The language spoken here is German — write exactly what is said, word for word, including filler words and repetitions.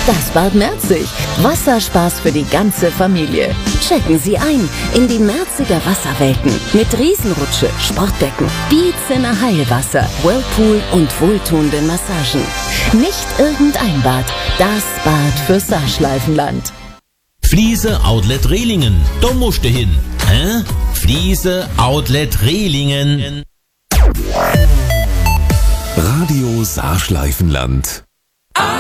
Das Bad Merzig. Wasserspaß für die ganze Familie. Checken Sie ein in die Merziger Wasserwelten mit Riesenrutsche, Sportbecken, Bieziner Heilwasser, Whirlpool und wohltuenden Massagen. Nicht irgendein Bad, das Bad fürs Saarschleifenland. Fliese Outlet Rehlingen, da musst du hin. Hä? Fliese Outlet Rehlingen. Radio Saarschleifenland.